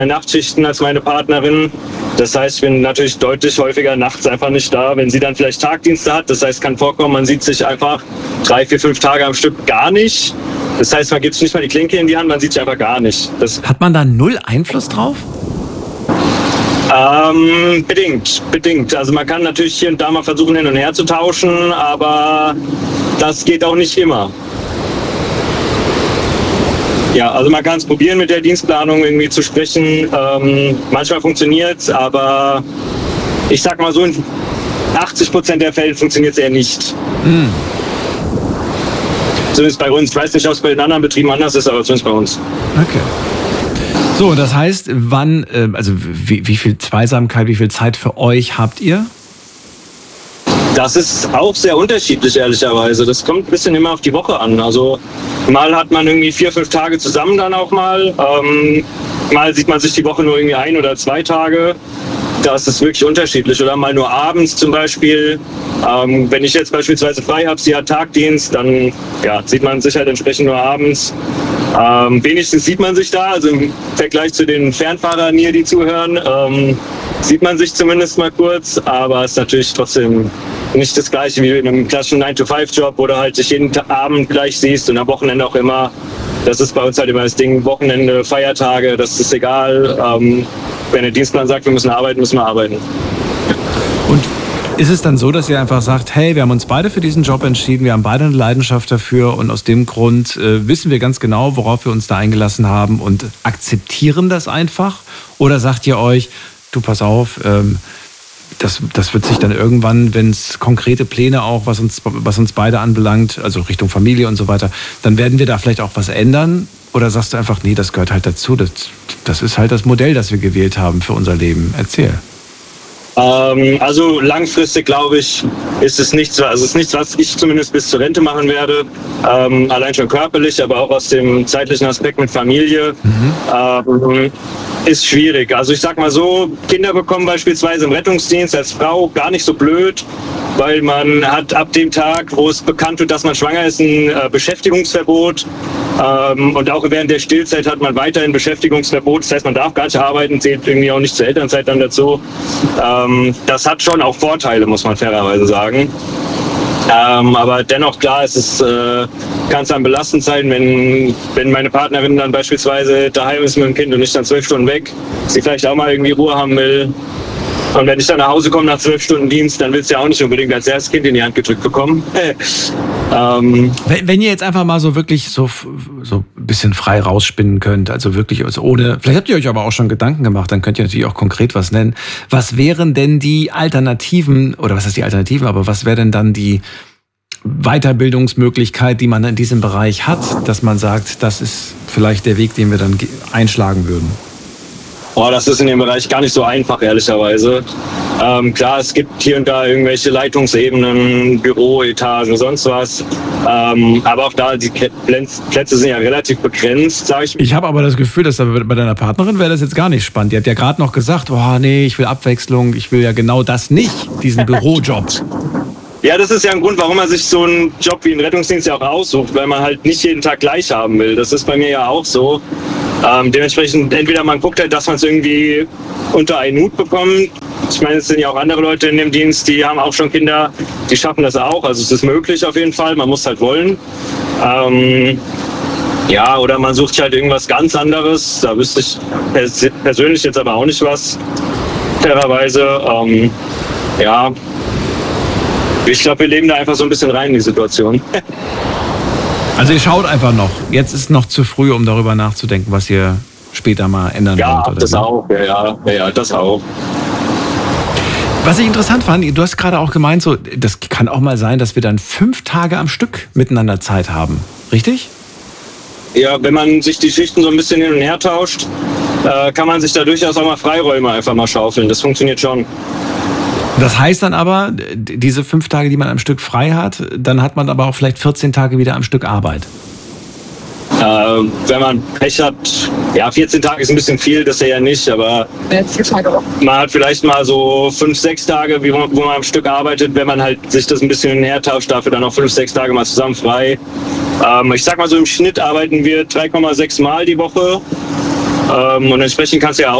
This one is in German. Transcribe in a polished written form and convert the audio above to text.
Nachtschichten als meine Partnerin. Das heißt, ich bin natürlich deutlich häufiger nachts einfach nicht da. Wenn sie dann vielleicht Tagdienste hat, das heißt, kann vorkommen, man sieht sich einfach 3, 4, 5 Tage am Stück gar nicht. Das heißt, man gibt sich nicht mal die Klinke in die Hand, man sieht sich einfach gar nicht. Hat man da null Einfluss drauf? Bedingt. Also man kann natürlich hier und da mal versuchen, hin und her zu tauschen, aber das geht auch nicht immer. Ja, also man kann es probieren, mit der Dienstplanung irgendwie zu sprechen. Manchmal funktioniert es, aber ich sag mal so, in 80% der Fälle funktioniert es eher nicht. Zumindest bei uns. Ich weiß nicht, ob es bei den anderen Betrieben anders ist, aber zumindest bei uns. Okay. So, das heißt, wie viel Zweisamkeit, wie viel Zeit für euch habt ihr? Das ist auch sehr unterschiedlich, ehrlicherweise. Das kommt ein bisschen immer auf die Woche an. Also mal hat man irgendwie 4, 5 Tage zusammen dann auch mal. Mal sieht man sich die Woche nur irgendwie 1 oder 2 Tage. Das ist wirklich unterschiedlich. Oder mal nur abends zum Beispiel. Wenn ich jetzt beispielsweise frei habe, sie hat Tagdienst, dann sieht man sich halt entsprechend nur abends. Wenigstens sieht man sich da, also im Vergleich zu den Fernfahrern hier, die zuhören, sieht man sich zumindest mal kurz, aber es ist natürlich trotzdem nicht das Gleiche wie in einem klassischen 9-to-5-Job, wo du halt dich jeden Abend gleich siehst und am Wochenende auch immer. Das ist bei uns halt immer das Ding, Wochenende, Feiertage, das ist egal. Wenn der Dienstplan sagt, wir müssen arbeiten, müssen wir arbeiten. Und ist es dann so, dass ihr einfach sagt, hey, wir haben uns beide für diesen Job entschieden, wir haben beide eine Leidenschaft dafür und aus dem Grund wissen wir ganz genau, worauf wir uns da eingelassen haben und akzeptieren das einfach? Oder sagt ihr euch, du pass auf, das wird sich dann irgendwann, wenn es konkrete Pläne auch, was uns beide anbelangt, also Richtung Familie und so weiter, dann werden wir da vielleicht auch was ändern? Oder sagst du einfach, nee, das gehört halt dazu, das ist halt das Modell, das wir gewählt haben für unser Leben? Erzähl. Also langfristig, glaube ich, ist es nichts, was ich zumindest bis zur Rente machen werde. Allein schon körperlich, aber auch aus dem zeitlichen Aspekt mit Familie. Ist schwierig. Also ich sag mal so, Kinder bekommen beispielsweise im Rettungsdienst als Frau gar nicht so blöd, weil man hat ab dem Tag, wo es bekannt wird, dass man schwanger ist, ein Beschäftigungsverbot. Und auch während der Stillzeit hat man weiterhin Beschäftigungsverbot. Das heißt, man darf gar nicht arbeiten, zählt irgendwie auch nicht zur Elternzeit dann dazu. Das hat schon auch Vorteile, muss man fairerweise sagen. Aber dennoch, klar, kann es dann belastend sein, wenn meine Partnerin dann beispielsweise daheim ist mit dem Kind und ich dann 12 Stunden weg, sie vielleicht auch mal irgendwie Ruhe haben will. Und wenn ich dann nach Hause komme nach 12 Stunden Dienst, dann willst du ja auch nicht unbedingt als erstes Kind in die Hand gedrückt bekommen. Wenn ihr jetzt einfach mal so wirklich so ein bisschen frei rausspinnen könnt, also wirklich ohne, vielleicht habt ihr euch aber auch schon Gedanken gemacht, dann könnt ihr natürlich auch konkret was nennen. Was wären denn die Alternativen, oder was heißt die Alternativen, aber was wäre denn dann die Weiterbildungsmöglichkeit, die man in diesem Bereich hat, dass man sagt, das ist vielleicht der Weg, den wir dann einschlagen würden? Das ist in dem Bereich gar nicht so einfach, ehrlicherweise. Klar, es gibt hier und da irgendwelche Leitungsebenen, Büroetagen, sonst was. Aber auch da, die Plätze sind ja relativ begrenzt, sage ich. Ich habe aber das Gefühl, dass bei deiner Partnerin wäre das jetzt gar nicht spannend. Die hat ja gerade noch gesagt, nee, ich will Abwechslung, ich will ja genau das nicht, diesen Bürojob. Ja, das ist ja ein Grund, warum man sich so einen Job wie einen Rettungsdienst ja auch aussucht, weil man halt nicht jeden Tag gleich haben will. Das ist bei mir ja auch so. Dementsprechend, entweder man guckt halt, dass man es irgendwie unter einen Hut bekommt. Ich meine, es sind ja auch andere Leute in dem Dienst, die haben auch schon Kinder, die schaffen das auch. Also es ist möglich auf jeden Fall, man muss halt wollen. Oder man sucht sich halt irgendwas ganz anderes. Da wüsste ich persönlich jetzt aber auch nicht was, fairerweise. Ich glaube, wir leben da einfach so ein bisschen rein in die Situation. Also ihr schaut einfach noch. Jetzt ist noch zu früh, um darüber nachzudenken, was ihr später mal ändern wollt. Oder das auch. Ja, das auch. Was ich interessant fand, du hast gerade auch gemeint, so, das kann auch mal sein, dass wir dann 5 Tage am Stück miteinander Zeit haben. Richtig? Ja, wenn man sich die Schichten so ein bisschen hin und her tauscht, kann man sich da durchaus auch mal Freiräume einfach mal schaufeln. Das funktioniert schon. Das heißt dann aber, diese 5 Tage, die man am Stück frei hat, dann hat man aber auch vielleicht 14 Tage wieder am Stück Arbeit. Wenn man Pech hat, 14 Tage ist ein bisschen viel, das ja nicht, aber man hat vielleicht mal so 5, 6 Tage, wo man am Stück arbeitet, wenn man halt sich das ein bisschen hin und her tauscht, dafür dann auch 5, 6 Tage mal zusammen frei. Ich sag mal so, im Schnitt arbeiten wir 3,6 Mal die Woche. Und entsprechend kannst du ja